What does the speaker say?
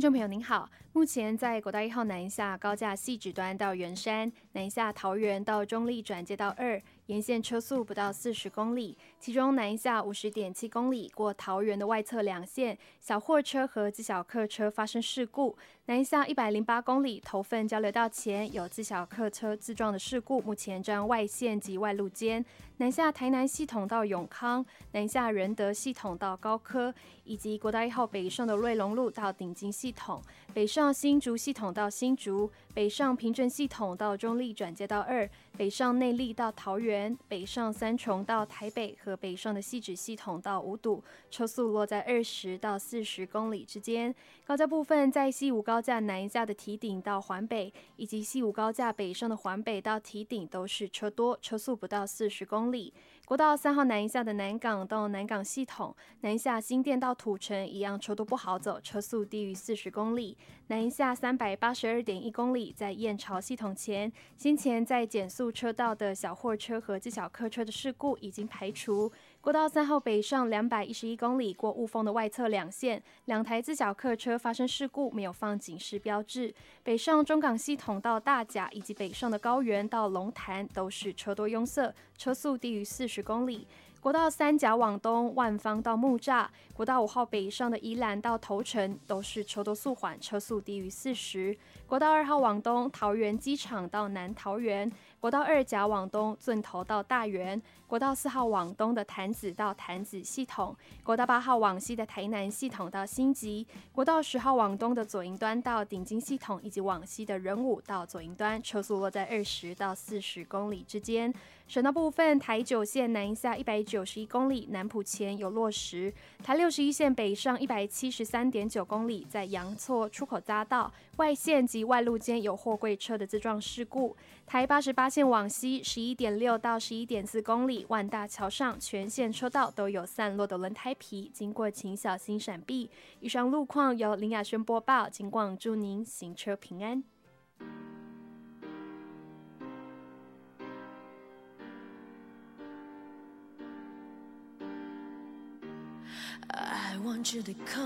众朋友您好，目前在国道1号南下高架汐止端到圆山，南下桃园到中立转接道2，沿线车速不到40公里，其中南下50.7公里过桃园的外侧两线，小货车和自小客车发生事故；南下108公里头份交流道前有自小客车自撞的事故，目前占外线及外路间。南下台南系统到永康，南下仁德系统到高科，以及国道1号北上的瑞隆路到顶金系统，北上新竹系统到新竹，北上平镇系统到中立转接道2，北上内壢到桃园，北上三重到台北和北上的汐止系统到五堵，车速落在20到40公里之间。高架部分，在西武高架南下的堤顶到环北，以及西武高架北上的环北到堤顶都是车多，车速不到40公里。国道3号南下的南港到南港系统，南下新店到土城一样车多不好走，车速低于40公里。南下382.1公里，在燕巢系统前，先前在减速车道的小货车和自小客车的事故已经排除。国道3号北上211公里，过雾峰的外侧两线，两台自小客车发生事故，没有放警示标志。北上中港系统到大甲，以及北上的高原到龙潭都是车多拥塞，车速低于40公里。国道3甲往东，万芳到木栅；国道5号北上的宜兰到头城都是车多速缓，车速低于40。国道2号往东，桃园机场到南桃园；国道2甲往东，圳头到大园；国道4号往东的潭子到潭子系统；国道8号往西的台南系统到新集；国道10号往东的左营端到顶金系统，以及往西的仁武到左营端，车速落在20到40公里之间。省道部分，台9线南下191公里，南埔前有落石；台61线北上173.9公里，在阳错出口匝道外线及外路间有货柜车的自撞事故；台88线往西11.6到11.4公里，万大桥上全线车道都有散落的轮胎皮，经过请小心闪避。以上路况由林雅轩播报，警广祝您行车平安。 I want you to come